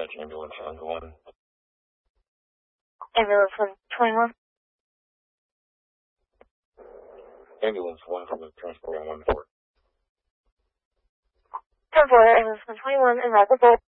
dispatch ambulance on one. Ambulance 121. Ambulance 1 from the transport on 1-4. 10-4, ambulance 121 in Rapid Bolt.